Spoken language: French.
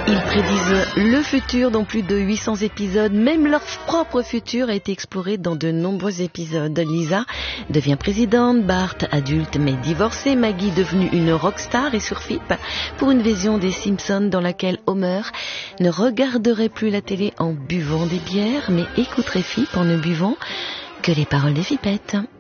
Ils prédisent le futur dans plus de 800 épisodes. Même leur propre futur a été exploré dans de nombreux épisodes. Lisa devient présidente, Bart adulte mais divorcé, Maggie devenue une rockstar et sur FIP pour une vision des Simpsons dans laquelle Homer ne regarderait plus la télé en buvant des bières mais écouterait FIP en ne buvant que les paroles des Fipettes.